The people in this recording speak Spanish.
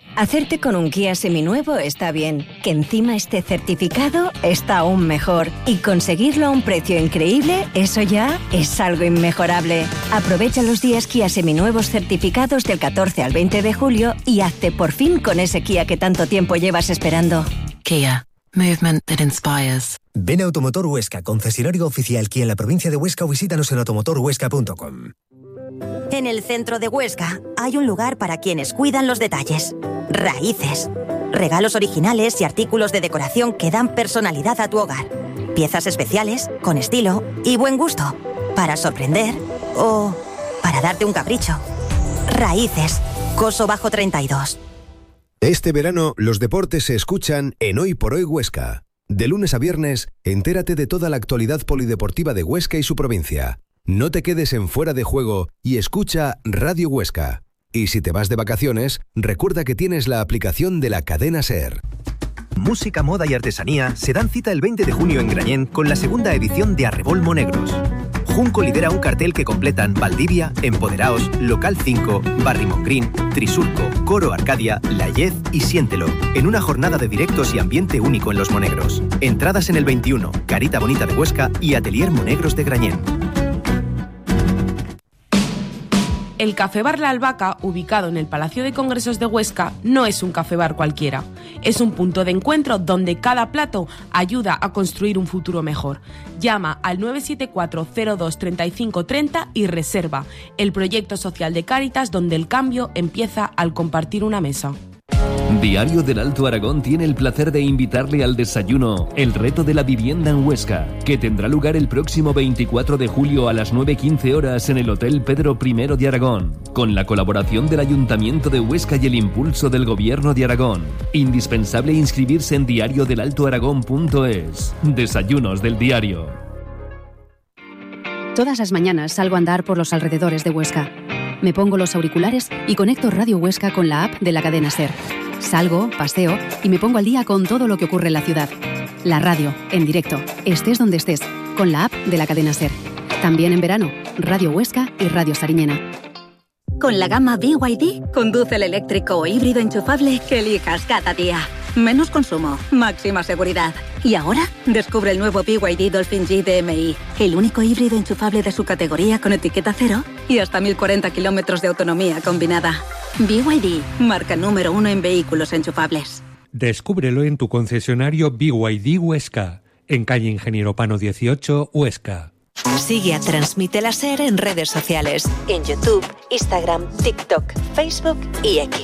Hacerte con un Kia seminuevo está bien, que encima esté certificado está aún mejor, y conseguirlo a un precio increíble, eso ya es algo inmejorable. Aprovecha los días Kia seminuevos certificados del 14 al 20 de julio y hazte por fin con ese Kia que tanto tiempo llevas esperando. Kia. Movement that inspires. Ven a Automotor Huesca, concesionario oficial Kia en la provincia de Huesca, o visítanos en automotorhuesca.com. En el centro de Huesca hay un lugar para quienes cuidan los detalles. Raíces. Regalos originales y artículos de decoración que dan personalidad a tu hogar. Piezas especiales, con estilo y buen gusto. Para sorprender o para darte un capricho. Raíces. Coso Bajo 32. Este verano, los deportes se escuchan en Hoy por Hoy Huesca. De lunes a viernes, entérate de toda la actualidad polideportiva de Huesca y su provincia. No te quedes en Fuera de Juego y escucha Radio Huesca. Y si te vas de vacaciones, recuerda que tienes la aplicación de la cadena SER. Música, moda y artesanía se dan cita el 20 de junio en Grañén con la segunda edición de Arrebol Monegros. Junco lidera un cartel que completan Valdivia, Empoderaos, Local 5, Barri Montgreen, Trisurco, Coro Arcadia, La Yez y Siéntelo, en una jornada de directos y ambiente único en Los Monegros. Entradas en el 21, Carita Bonita de Huesca y Atelier Monegros de Grañén. El Café Bar La Albahaca, ubicado en el Palacio de Congresos de Huesca, no es un café bar cualquiera. Es un punto de encuentro donde cada plato ayuda a construir un futuro mejor. Llama al 974 02 35 30 y reserva. El proyecto social de Cáritas donde el cambio empieza al compartir una mesa. Diario del Alto Aragón tiene el placer de invitarle al desayuno El Reto de la Vivienda en Huesca, que tendrá lugar el próximo 24 de julio a las 9:15 horas en el Hotel Pedro I de Aragón, con la colaboración del Ayuntamiento de Huesca y el impulso del Gobierno de Aragón. Indispensable inscribirse en diariodelaltoaragón.es. Desayunos del diario. Todas las mañanas salgo a andar por los alrededores de Huesca. Me pongo los auriculares y conecto Radio Huesca con la app de la cadena SER. Salgo, paseo y me pongo al día con todo lo que ocurre en la ciudad. La radio, en directo, estés donde estés, con la app de la cadena SER. También en verano, Radio Huesca y Radio Sariñena. Con la gama BYD, conduce el eléctrico o híbrido enchufable que elijas cada día. Menos consumo, máxima seguridad. Y ahora, descubre el nuevo BYD Dolphin G DMI, el único híbrido enchufable de su categoría con etiqueta cero y hasta 1040 kilómetros de autonomía combinada. BYD, marca número 1 en vehículos enchufables. Descúbrelo en tu concesionario BYD Huesca, en calle Ingeniero Pano 18, Huesca. Sigue a Transmite la SER en redes sociales, en YouTube, Instagram, TikTok, Facebook y X.